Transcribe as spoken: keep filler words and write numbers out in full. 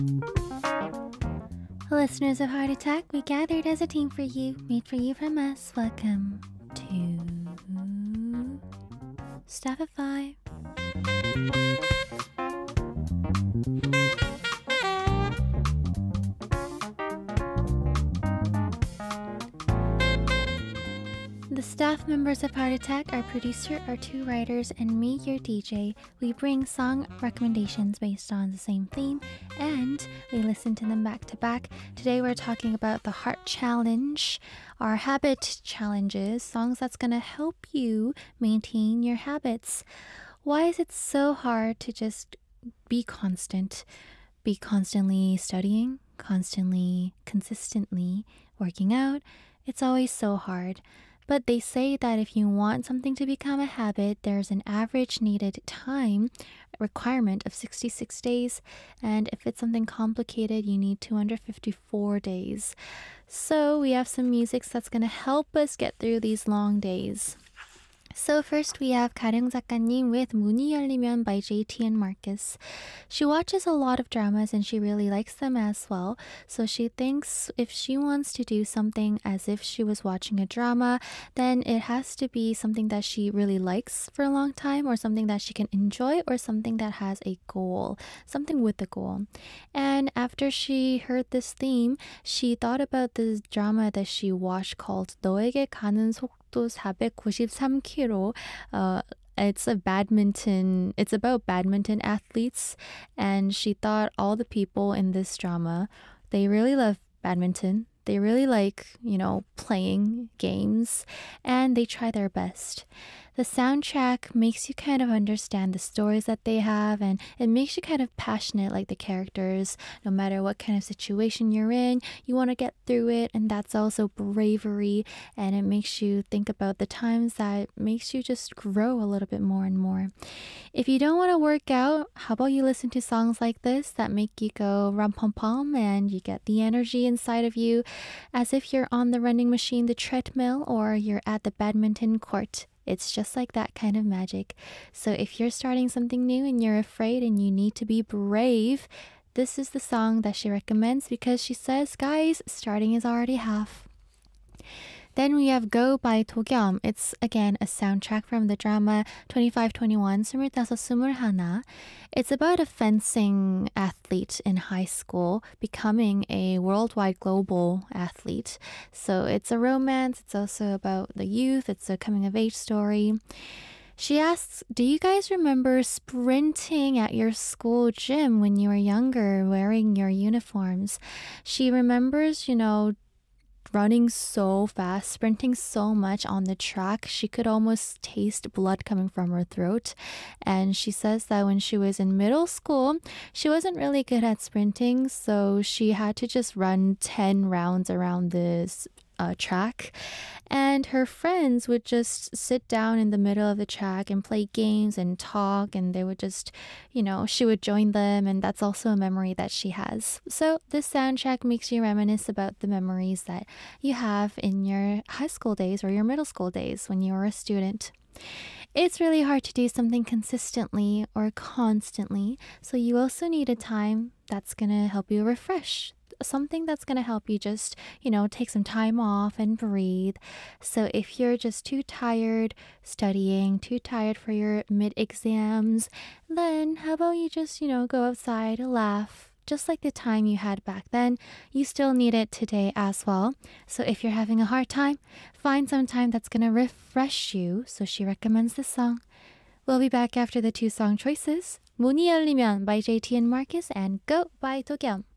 Listeners of Heart Attack, we gathered as a team for you, made for you from us. Welcome to Staffify. The staff members of Heart Attack, our producer, our two writers, and me, your D J, we bring song recommendations based on the same theme, and we listen to them back to back. Today we're talking about the Heart Challenge, our habit challenges, songs that's going to help you maintain your habits. Why is it so hard to just be constant, be constantly studying, constantly, consistently working out? It's always so hard. But they say that if you want something to become a habit, there's an average needed time requirement of sixty-six days. And if it's something complicated, you need two hundred fifty-four days. So we have some music that's going to help us get through these long days. So first we have 가령 작가님 with 문이 열리면 by J T and Marcus. She watches a lot of dramas and she really likes them as well. So she thinks if she wants to do something as if she was watching a drama, then it has to be something that she really likes for a long time, or something that she can enjoy, or something that has a goal, something with a goal. And after she heard this theme, she thought about this drama that she watched called 너에게 가는 속 또 사백구십삼 킬로미터. Uh, it's a badminton, it's about badminton athletes, and she thought all the people in this drama, they really love badminton. They really like, you know, playing games, and they try their best. The soundtrack makes you kind of understand the stories that they have, and it makes you kind of passionate like the characters. No matter what kind of situation you're in, you want to get through it, and that's also bravery, and it makes you think about the times that makes you just grow a little bit more and more. If you don't want to work out, how about you listen to songs like this that make you go rum pum pum, and you get the energy inside of you as if you're on the running machine, the treadmill, or you're at the badminton court. It's just like that kind of magic. So if you're starting something new and you're afraid and you need to be brave, this is the song that she recommends, because she says, guys, starting is already half. Then we have Go by 도겸. It's again a soundtrack from the drama twenty-five twenty-one, 스물다섯 스물하나. It's about a fencing athlete in high school becoming a worldwide global athlete. So it's a romance. It's also about the youth. It's a coming of age story. She asks, do you guys remember sprinting at your school gym when you were younger, wearing your uniforms? She remembers, you know, running so fast, sprinting so much on the track, she could almost taste blood coming from her throat. And she says that when she was in middle school, she wasn't really good at sprinting, so she had to just run ten rounds around this uh, track. And her friends would just sit down in the middle of the track and play games and talk, and they would just, you know, she would join them, and that's also a memory that she has. So this soundtrack makes you reminisce about the memories that you have in your high school days or your middle school days when you were a student. It's really hard to do something consistently or constantly, so you also need a time that's going to help you refresh. Something that's going to help you just, you know, take some time off and breathe. So if you're just too tired studying, too tired for your mid-exams, then how about you just, you know, go outside, laugh, just like the time you had back then. You still need it today as well. So if you're having a hard time, find some time that's going to refresh you. So she recommends this song. We'll be back after the two song choices. 문이 열리면 by J T and Marcus, and Go by 도겸.